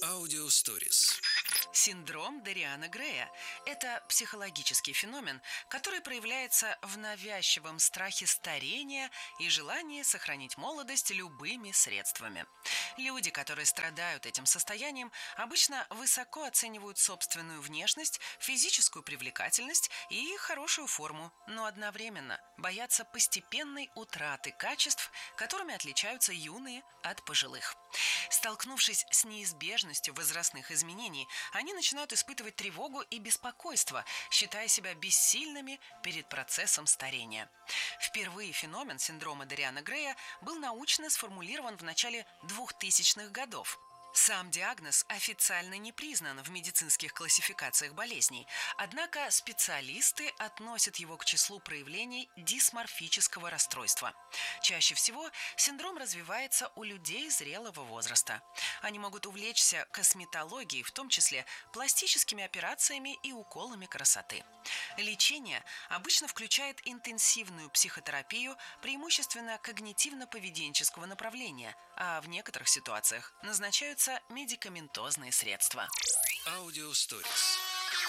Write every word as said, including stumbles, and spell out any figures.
Аудиосторис. Синдром Дориана Грея– это психологический феномен, который проявляется в навязчивом страхе старения и желании сохранить молодость любыми средствами. Люди, которые страдают этим состоянием, обычно высоко оценивают собственную внешность, физическую привлекательность и хорошую форму, но одновременно боятся постепенной утраты качеств, которыми отличаются юные от пожилых. Столкнувшись с неизбежностью возрастных изменений, они начинают испытывать тревогу и беспокойство, считая себя бессильными перед процессом старения. Впервые феномен синдрома Дориана Грея был научно сформулирован в начале двухтысячных годов. Сам диагноз официально не признан в медицинских классификациях болезней, однако специалисты относят его к числу проявлений дисморфического расстройства. Чаще всего синдром развивается у людей зрелого возраста. Они могут увлечься косметологией, в том числе пластическими операциями и уколами красоты. Лечение обычно включает интенсивную психотерапию, преимущественно когнитивно-поведенческого направления, а в некоторых ситуациях назначаются медикаментозные средства. Аудиосторис.